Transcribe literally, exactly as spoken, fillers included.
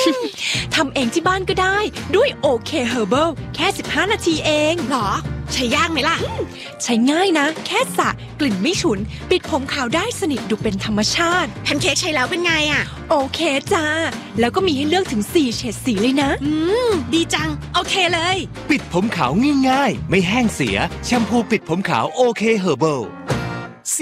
ทำเองที่บ้านก็ได้ด้วยโอเคเฮอร์เบิลแค่สิบห้านาทีเองหรอใช้ยากไหมล่ะใช้ง่ายนะแค่สระกลิ่นไม่ฉุนปิดผมขาวได้สนิทดูเป็นธรรมชาติแพนเค้กใช้แล้วเป็นไงอ่ะโอเคจ้าแล้วก็มีให้เลือกถึงสี่เฉดสีเลยนะอืมดีจังโอเคเลยปิดผมขาวง่ายๆไม่แห้งเสียแชมพูปิดผมขาวโอเคเฮอร์เบิล